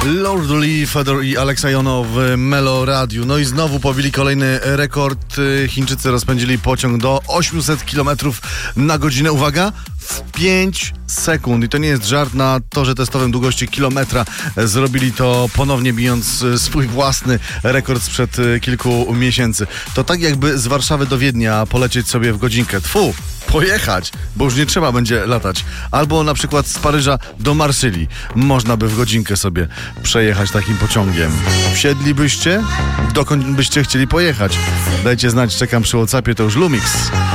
Lord Lee, Fedor i Alexa Jono w Melo Radiu. No i znowu pobili kolejny rekord. Chińczycy rozpędzili pociąg do 800 km na godzinę. Uwaga, w 5 sekund. I to nie jest żart. Na torze testowym długości kilometra zrobili to ponownie, bijąc swój własny rekord sprzed kilku miesięcy. To tak jakby z Warszawy do Wiednia polecieć sobie w godzinkę. Tfu! Pojechać, bo już nie trzeba będzie latać. Albo na przykład z Paryża do Marsylii. Można by w godzinkę sobie przejechać takim pociągiem. Wsiedlibyście? Dokąd byście chcieli pojechać? Dajcie znać, czekam przy WhatsAppie, to już Lumix.